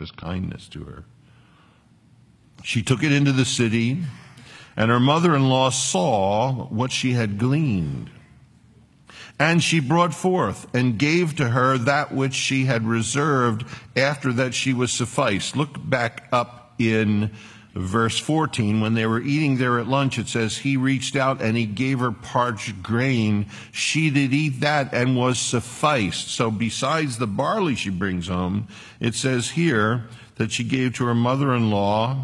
his kindness to her. She took it into the city, and her mother-in-law saw what she had gleaned. And she brought forth and gave to her that which she had reserved after that she was sufficed. Look back up in verse 14. When they were eating there at lunch, it says, he reached out and he gave her parched grain. She did eat that and was sufficed. So besides the barley she brings home, it says here that she gave to her mother-in-law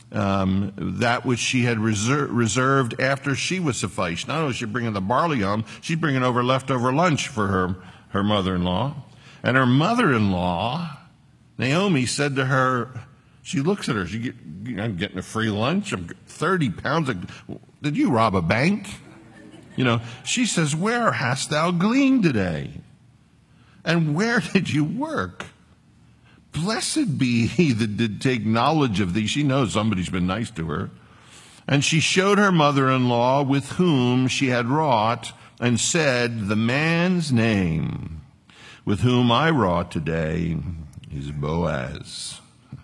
that which she had reserved after she was sufficed. Not only is she bringing the barley home, she's bringing over leftover lunch for her mother-in-law. And her mother-in-law, Naomi, said to her, she looks at her, I'm getting a free lunch, I'm 30 pounds. Did you rob a bank? She says, where hast thou gleaned today? And where did you work? Blessed be he that did take knowledge of thee. She knows somebody's been nice to her. And she showed her mother-in-law with whom she had wrought, and said, the man's name with whom I wrought today is Boaz.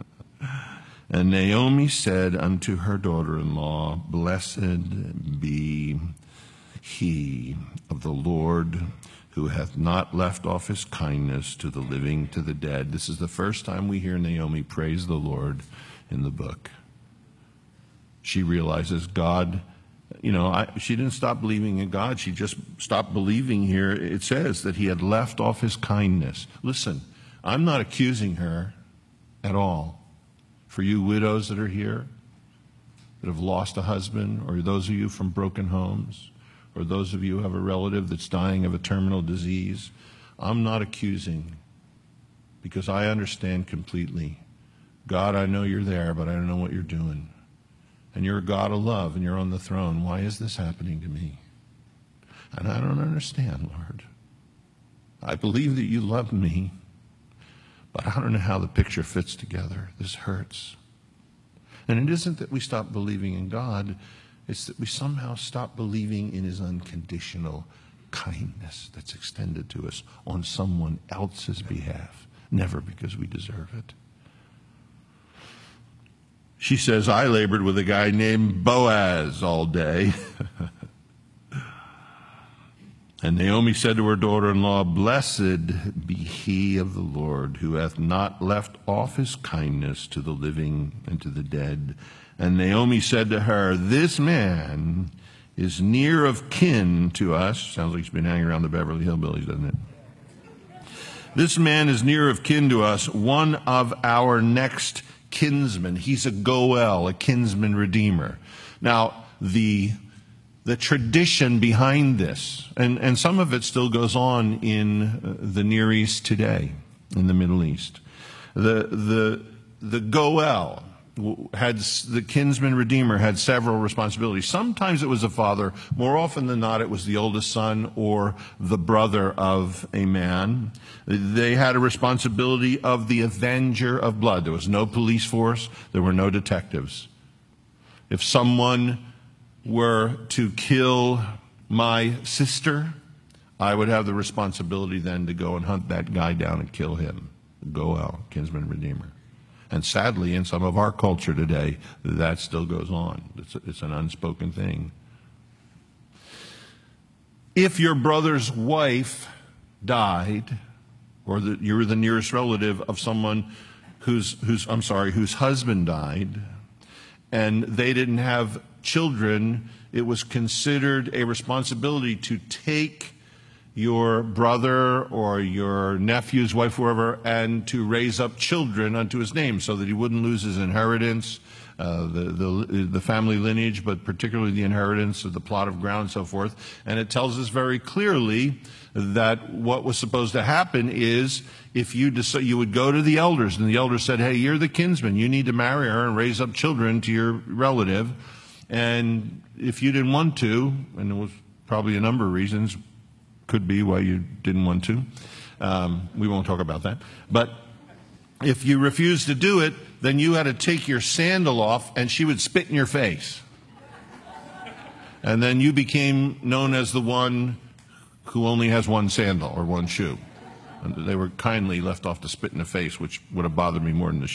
And Naomi said unto her daughter-in-law, blessed be he of the Lord, who hath not left off his kindness to the living, to the dead. This is the first time we hear Naomi praise the Lord in the book. She realizes God, she didn't stop believing in God. She just stopped believing here. It says that he had left off his kindness. Listen, I'm not accusing her at all. For you widows that are here, that have lost a husband, or those of you from broken homes, or those of you who have a relative that's dying of a terminal disease, I'm not accusing, because I understand completely. God, I know you're there, but I don't know what you're doing. And you're a God of love, and you're on the throne. Why is this happening to me? And I don't understand, Lord. I believe that you love me, but I don't know how the picture fits together. This hurts. And it isn't that we stop believing in God. It's that we somehow stop believing in his unconditional kindness that's extended to us on someone else's behalf, never because we deserve it. She says, I labored with a guy named Boaz all day. And Naomi said to her daughter-in-law, blessed be he of the Lord, who hath not left off his kindness to the living and to the dead. And Naomi said to her, this man is near of kin to us. Sounds like he's been hanging around the Beverly Hillbillies, doesn't it? This man is near of kin to us, one of our next kinsmen. He's a Goel, a kinsman redeemer. Now, the tradition behind this, and some of it still goes on in the Near East today, in the Middle East. The Goel, the kinsman redeemer, had several responsibilities. Sometimes it was a father. More often than not, it was the oldest son or the brother of a man. They had a responsibility of the avenger of blood. There was no police force. There were no detectives. If someone were to kill my sister, I would have the responsibility then to go and hunt that guy down and kill him. Goel, kinsman redeemer. And sadly, in some of our culture today, that still goes on. It's an unspoken thing. If your brother's wife died, or you were the nearest relative of someone whose husband died, and they didn't have children, it was considered a responsibility to take your brother or your nephew's wife, whoever, and to raise up children unto his name so that he wouldn't lose his inheritance, the family lineage, but particularly the inheritance of the plot of ground and so forth. And it tells us very clearly that what was supposed to happen is if you would go to the elders, and the elders said, hey, you're the kinsman, you need to marry her and raise up children to your relative. And if you didn't want to, and there was probably a number of reasons, could be why you didn't want to. We won't talk about that. But if you refused to do it, then you had to take your sandal off and she would spit in your face. And then you became known as the one who only has one sandal or one shoe. And they were kindly left off to spit in the face, which would have bothered me more than the